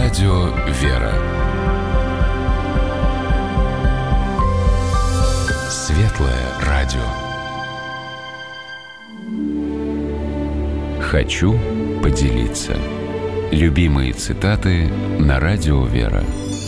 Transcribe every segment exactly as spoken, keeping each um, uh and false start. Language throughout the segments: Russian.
Радио «Вера». Светлое радио. Хочу поделиться. Любимые цитаты на Радио «Вера».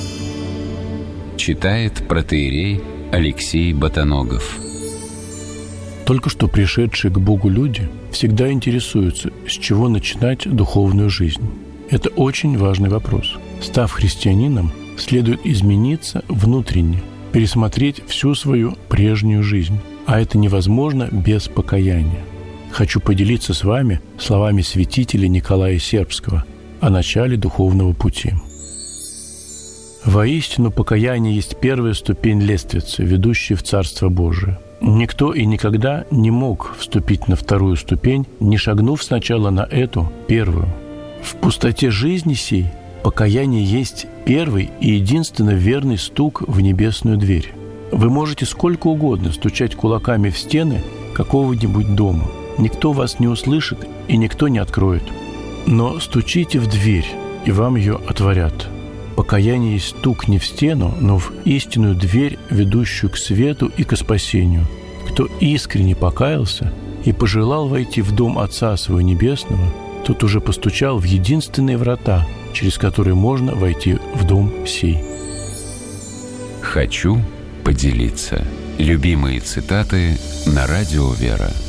Читает протоиерей Алексей Ботаногов. Только что пришедшие к Богу люди всегда интересуются, с чего начинать духовную жизнь. Это очень важный вопрос. Став христианином, следует измениться внутренне, пересмотреть всю свою прежнюю жизнь. А это невозможно без покаяния. Хочу поделиться с вами словами святителя Николая Сербского о начале духовного пути. «Воистину, покаяние есть первая ступень лестницы, ведущая в Царство Божие. Никто и никогда не мог вступить на вторую ступень, не шагнув сначала на эту, первую. В пустоте жизни сей покаяние есть первый и единственно верный стук в небесную дверь. Вы можете сколько угодно стучать кулаками в стены какого-нибудь дома. Никто вас не услышит и никто не откроет. Но стучите в дверь, и вам ее отворят. Покаяние есть стук не в стену, но в истинную дверь, ведущую к свету и к спасению. Кто искренне покаялся и пожелал войти в дом Отца Своего Небесного, тот уже постучал в единственные врата, через которые можно войти в дом сей». Хочу поделиться. Любимые цитаты на Радио «Вера».